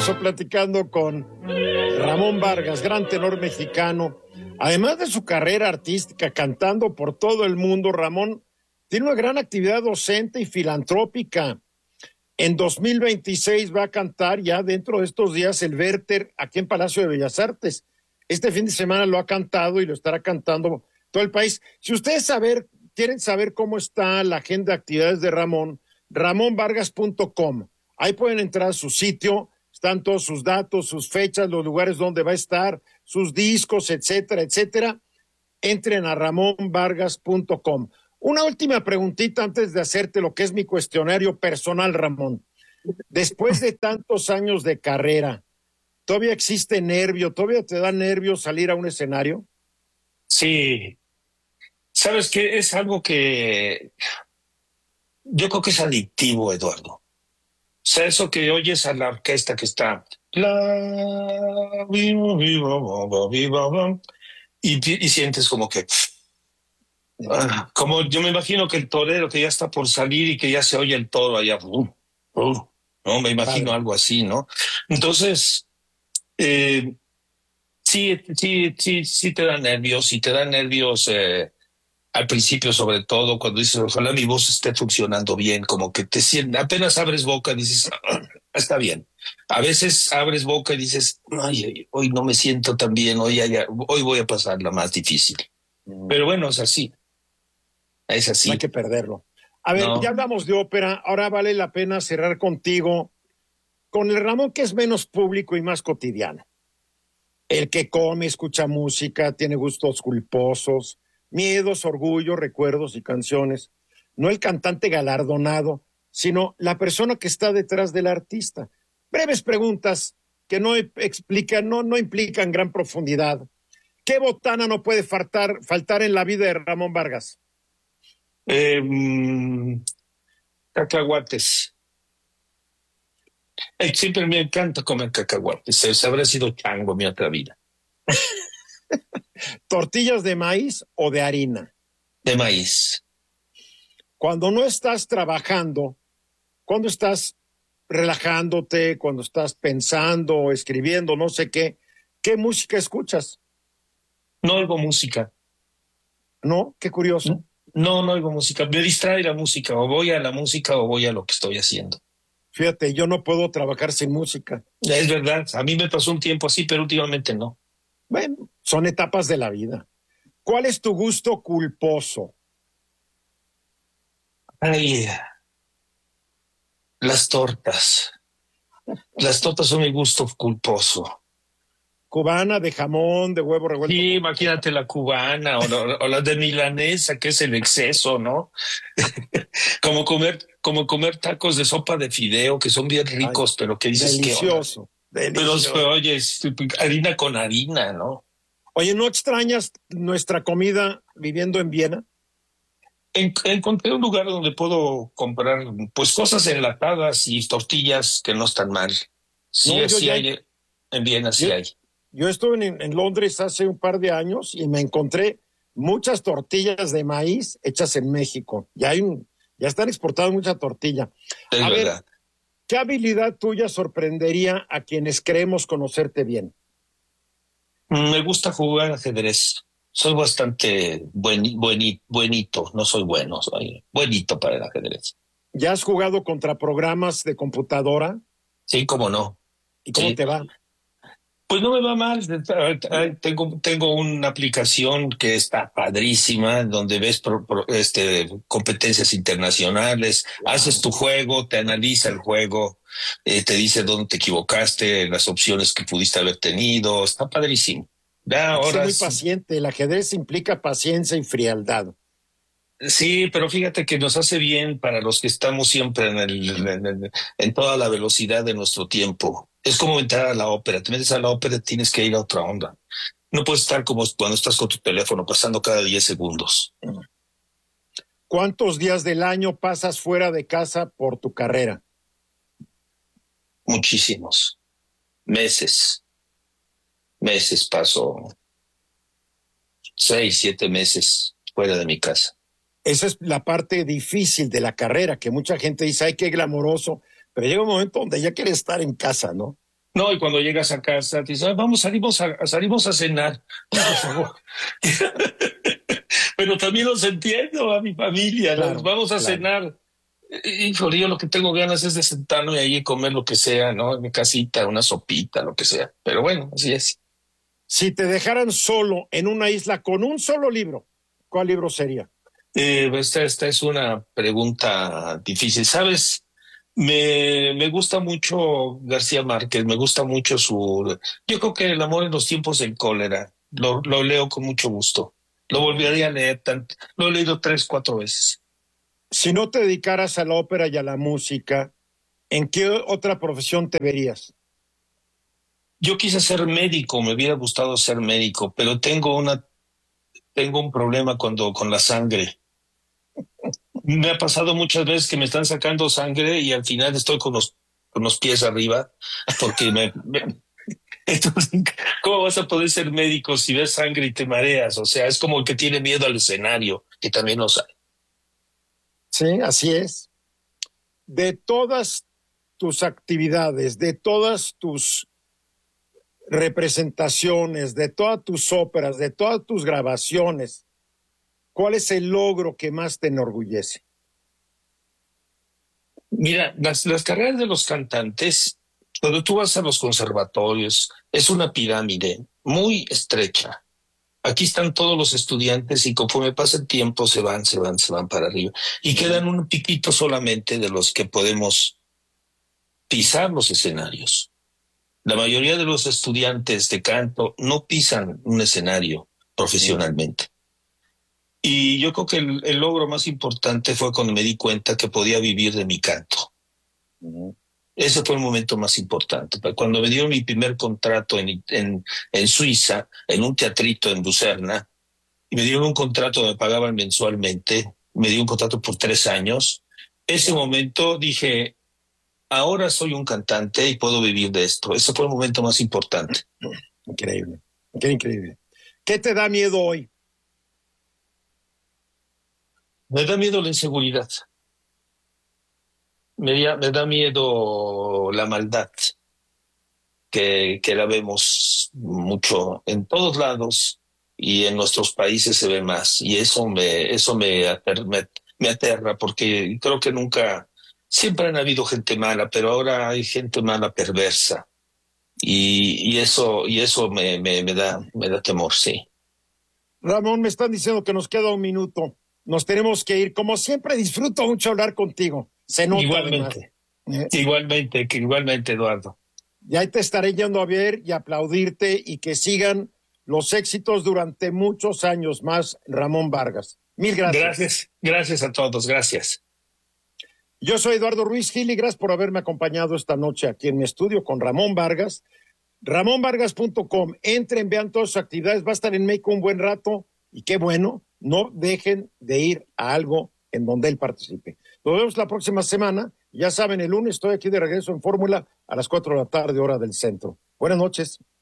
regreso platicando con Ramón Vargas, gran tenor mexicano. Además de su carrera artística, cantando por todo el mundo, Ramón tiene una gran actividad docente y filantrópica. En 2026 va a cantar ya dentro de estos días el Werther aquí en Palacio de Bellas Artes. Este fin de semana lo ha cantado y lo estará cantando todo el país. Si ustedes quieren saber cómo está la agenda de actividades de Ramón, ramonvargas.com. Ahí pueden entrar a su sitio, están todos sus datos, sus fechas, los lugares donde va a estar, sus discos, etcétera, etcétera. Entren a ramonvargas.com. Una última preguntita antes de hacerte lo que es mi cuestionario personal, Ramón. Después de tantos años de carrera, ¿todavía existe nervio? ¿Todavía te da nervio salir a un escenario? Sí. ¿Sabes qué? Es algo que yo creo que es adictivo, Eduardo. O sea, eso que oyes a la orquesta que está y sientes como que como yo me imagino que el torero que ya está por salir y que ya se oye el toro allá, no, me imagino Padre. algo así, ¿no? Entonces, sí, sí te dan nervios al principio, sobre todo cuando dices, ojalá mi voz esté funcionando bien, como que te sientes, apenas abres boca y dices, está bien. A veces abres boca y dices, ay, hoy no me siento tan bien, hoy voy a pasar la más difícil. Pero bueno, es así. Es No hay así, que perderlo. A ver, ya ¿no? hablamos de ópera, ahora vale la pena cerrar contigo con el Ramón que es menos público y más cotidiano. El que come, escucha música, tiene gustos culposos, miedos, orgullo, recuerdos y canciones. No el cantante galardonado, sino la persona que está detrás del artista. Breves preguntas que no implican gran profundidad. ¿Qué botana no puede faltar en la vida de Ramón Vargas? Mm, Cacahuates. Siempre me encanta comer cacahuates. Se habrá sido chango mi otra vida. ¿Tortillas de maíz o de harina? De maíz. Cuando no estás trabajando, cuando estás relajándote, cuando estás pensando, escribiendo, no sé ¿qué música escuchas? No oigo música. ¿No? Qué curioso. No oigo música. Me distrae la música. O voy a la música o voy a lo que estoy haciendo. Fíjate, yo no puedo trabajar sin música. Es verdad. A mí me pasó un tiempo así, pero últimamente no. Bueno, son etapas de la vida. ¿Cuál es tu gusto culposo? Ay, las tortas. Las tortas son mi gusto culposo. ¿Cubana, de jamón, de huevo revuelto Sí, con imagínate la cubana o la de milanesa, que es el exceso, ¿no? Como comer tacos de sopa de fideo, que son bien Ay, ricos, pero que dices, ¿qué onda? delicioso, Pero delicioso. oye, harina con harina, ¿no? Oye, ¿no extrañas nuestra comida viviendo en Viena? Encontré un lugar donde puedo comprar, pues, cosas enlatadas y tortillas que no están mal. No, Sí, sí hay, en Viena sí yo, hay. yo estuve en Londres hace un par de años y me encontré muchas tortillas de maíz hechas en México. Ya están exportadas mucha tortilla. Es A ver, verdad. ¿qué habilidad tuya sorprendería a quienes creemos conocerte bien? Me gusta jugar ajedrez. Soy bastante buenito, no soy bueno, soy buenito para el ajedrez. ¿Ya has jugado contra programas de computadora? Sí, cómo no. ¿Y cómo Sí. te va? Pues no me va mal. Tengo una aplicación que está padrísima, donde ves competencias internacionales, haces Wow. tu juego, te analiza el juego, te dice dónde te equivocaste, las opciones que pudiste haber tenido. Está padrísimo. Da Hay que ser muy horas. paciente. El ajedrez implica paciencia y frialdad. Sí, pero fíjate que nos hace bien para los que estamos siempre en toda la velocidad de nuestro tiempo. Es como entrar a la ópera. Te metes a la ópera, tienes que ir a otra onda. No puedes estar como cuando estás con tu teléfono, pasando cada 10 segundos. ¿Cuántos días del año pasas fuera de casa por tu carrera? Muchísimos. Meses. Meses paso 6, 7 meses fuera de mi casa. Esa es la parte difícil de la carrera, que mucha gente dice, ay, qué glamoroso, pero llega un momento donde ya quiere estar en casa, ¿no? No, y cuando llegas a casa, te dicen, "Ay, vamos, salimos a cenar. No, por favor. Pero también los entiendo a mi familia, Claro, vamos a claro. cenar. Híjole, yo lo que tengo ganas es de sentarme ahí y comer lo que sea, ¿no? En mi casita, una sopita, lo que sea. Pero bueno, así es. Si te dejaran solo en una isla con un solo libro, ¿cuál libro sería? Esta es una pregunta difícil. ¿Sabes? Me gusta mucho García Márquez, me gusta mucho su... Yo creo que El amor en los tiempos del cólera, lo leo con mucho gusto. Lo volvería a leer, lo he leído 3, 4 veces. Si no te dedicaras a la ópera y a la música, ¿en qué otra profesión te verías? Yo quise ser médico, me hubiera gustado ser médico, pero tengo un problema con la sangre. Me ha pasado muchas veces que me están sacando sangre y al final estoy con los pies arriba porque entonces, ¿cómo vas a poder ser médico si ves sangre y te mareas? O sea, es como el que tiene miedo al escenario, que también lo sabe. Sí, así es. De todas tus actividades, de todas tus representaciones, de todas tus óperas, de todas tus grabaciones, ¿cuál es el logro que más te enorgullece? Mira, las carreras de los cantantes, cuando tú vas a los conservatorios, es una pirámide muy estrecha. Aquí están todos los estudiantes y conforme pasa el tiempo se van para arriba. Y quedan un piquito solamente de los que podemos pisar los escenarios. La mayoría de los estudiantes de canto no pisan un escenario profesionalmente. Y yo creo que el logro más importante fue cuando me di cuenta que podía vivir de mi canto. Ese fue el momento más importante. Cuando me dieron mi primer contrato en Suiza, en un teatrito en Lucerna, y me dieron un contrato, me pagaban mensualmente, me dio un contrato por 3 años. Ese momento dije, ahora soy un cantante y puedo vivir de esto. Ese fue el momento más importante. Increíble, qué increíble. ¿Qué te da miedo hoy? Me da miedo la inseguridad. Me da miedo la maldad, que la vemos mucho en todos lados y en nuestros países se ve más. Y eso me aterra porque creo que nunca, siempre han habido gente mala, pero ahora hay gente mala perversa. Y eso me da temor, sí. Ramón, me están diciendo que nos queda un minuto. Nos tenemos que ir. Como siempre, disfruto mucho hablar contigo. Se nota además. Igualmente, igualmente, Eduardo. Y ahí te estaré yendo a ver y aplaudirte y que sigan los éxitos durante muchos años más, Ramón Vargas. Mil gracias. Gracias a todos, gracias. Yo soy Eduardo Ruiz Gil y gracias por haberme acompañado esta noche aquí en mi estudio con Ramón Vargas. RamónVargas.com. Entren, vean todas sus actividades. Va a estar en México un buen rato y qué bueno, no dejen de ir a algo en donde él participe. Nos vemos la próxima semana. Ya saben, el lunes estoy aquí de regreso en Fórmula a las 4 de la tarde, hora del centro. Buenas noches.